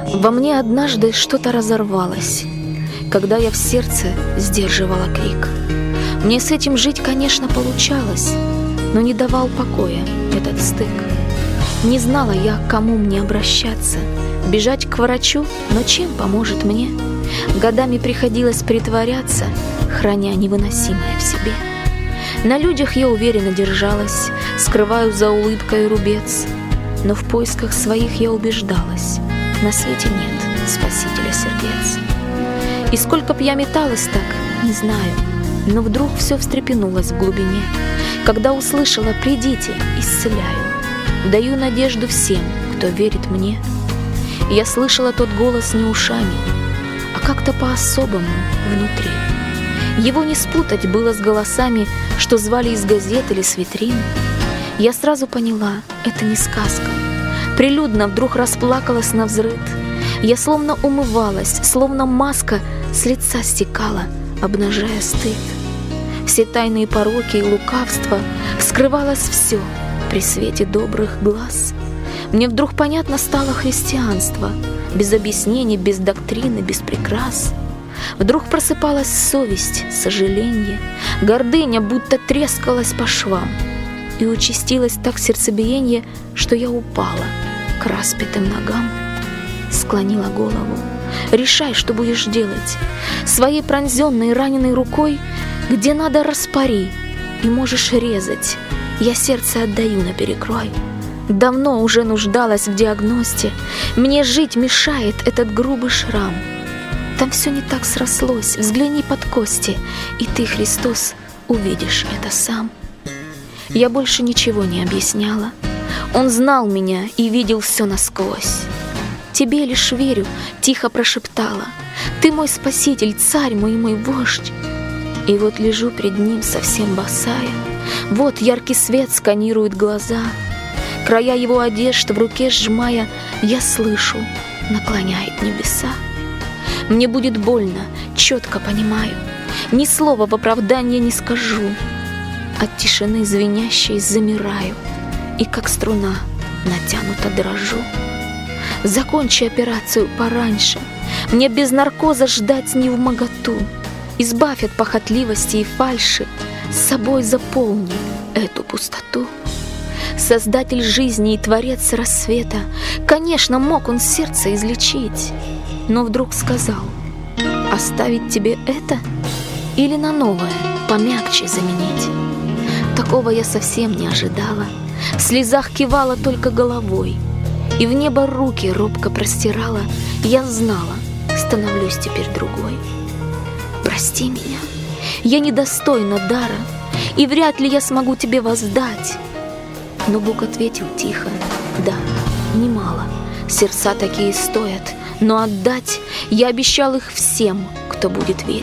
Во мне однажды что-то разорвалось, когда я в сердце сдерживала крик. Мне с этим жить, конечно, получалось, но не давал покоя этот стык. Не знала я, к кому мне обращаться, бежать к врачу, но чем поможет мне? Годами приходилось притворяться, храня невыносимое в себе. На людях я уверенно держалась, скрываю за улыбкой рубец, но в поисках своих я убеждалась: на свете нет спасителя сердец. И сколько б я металась так, не знаю, но вдруг все встрепенулось в глубине, когда услышала: «Придите, исцеляю, даю надежду всем, кто верит мне». Я слышала тот голос не ушами, а как-то по-особому внутри. Его не спутать было с голосами, что звали из газет или с витрин. Я сразу поняла, это не сказка. Прилюдно вдруг расплакалась навзрыд. Я словно умывалась, словно маска с лица стекала, обнажая стыд. Все тайные пороки и лукавства, скрывалось все при свете добрых глаз. Мне вдруг понятно стало христианство, без объяснений, без доктрины, без прикрас. Вдруг просыпалась совесть, сожаление, гордыня будто трескалась по швам. И участилось так сердцебиение, что я упала к распятым ногам. Склонила голову: «Решай, что будешь делать. Своей пронзенной раненой рукой, где надо, распори, и можешь резать. Я сердце отдаю наперекрой. Давно уже нуждалась в диагносте. Мне жить мешает этот грубый шрам. Там все не так срослось, взгляни под кости, и ты, Христос, увидишь это сам». Я больше ничего не объясняла. Он знал меня и видел все насквозь. «Тебе лишь верю», — тихо прошептала. «Ты мой спаситель, царь мой, мой вождь». И вот лежу пред ним совсем босая. Вот яркий свет сканирует глаза. Края его одежд в руке сжимая, я слышу, наклоняет небеса. Мне будет больно, четко понимаю, ни слова в оправдание не скажу. От тишины звенящей замираю, и как струна натянуто дрожу. Закончи операцию пораньше, мне без наркоза ждать невмоготу. Избавь от похотливости и фальши, с собой заполни эту пустоту. Создатель жизни и творец рассвета, конечно, мог он сердце излечить, но вдруг сказал: «Оставить тебе это или на новое, помягче заменить?» Такого я совсем не ожидала. В слезах кивала только головой, и в небо руки робко простирала. Я знала, становлюсь теперь другой. Прости меня, я недостойна дара, и вряд ли я смогу тебе воздать. Но Бог ответил тихо: да, немало, сердца такие стоят, но отдать я обещал их всем, кто будет верить.